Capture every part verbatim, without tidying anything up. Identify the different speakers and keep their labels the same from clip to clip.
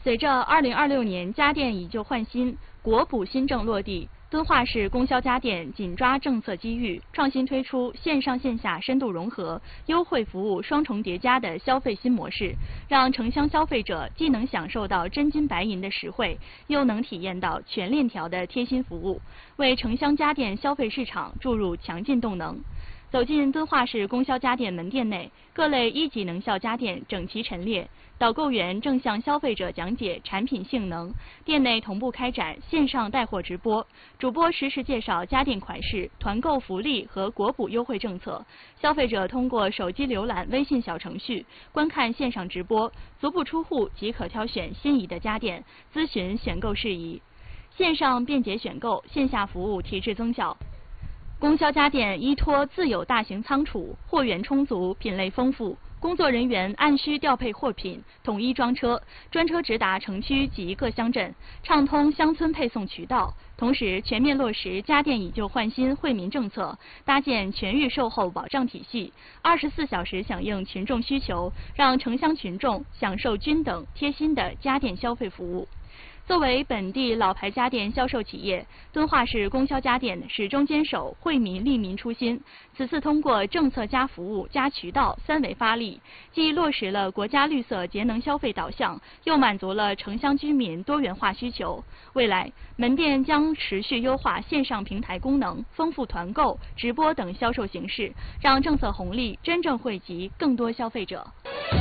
Speaker 1: 随着二零二六年家电以旧换新、国补新政落地，敦化市供销家电紧抓政策机遇，创新推出线上线下深度融合、优惠服务双重叠加的消费新模式，让城乡消费者既能享受到真金白银的实惠，又能体验到全链条的贴心服务，为城乡家电消费市场注入强劲动能。走进敦化市供销家电门店内，各类一级能效家电整齐陈列，导购员正向消费者讲解产品性能。店内同步开展线上带货直播，主播实时介绍家电款式、团购福利和国补优惠政策。消费者通过手机浏览微信小程序，观看线上直播，足不出户即可挑选心仪的家电，咨询选购事宜。线上便捷选购，线下服务提质增效。供销家电依托自有大型仓储，货源充足，品类丰富，工作人员按需调配货品，统一装车，专车直达城区及各乡镇，畅通乡村配送渠道。同时，全面落实家电以旧换新惠民政策，搭建全域售后保障体系，二十四小时响应群众需求，让城乡群众享受均等贴心的家电消费服务。作为本地老牌家电销售企业，敦化市供销家电始终坚守惠民利民初心。此次通过政策加服务加渠道三维发力，既落实了国家绿色节能消费导向，又满足了城乡居民多元化需求。未来，门店将持续优化线上平台功能，丰富团购、直播等销售形式，让政策红利真正惠及更多消费者。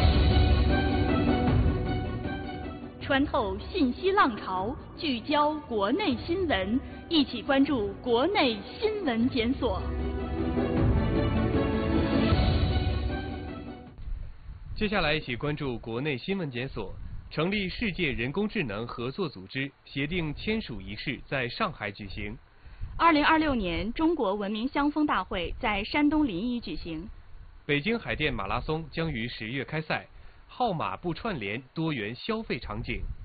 Speaker 1: 穿透信息浪潮，聚焦国内新闻，一起关注国内新闻检索。
Speaker 2: 接下来一起关注国内新闻检索。成立世界人工智能合作组织协定签署仪式在上海举行。
Speaker 1: 二零二六年中国文明乡风大会在山东临沂举行。
Speaker 2: 北京海淀马拉松将于十月开赛。号码布串联多元消费场景。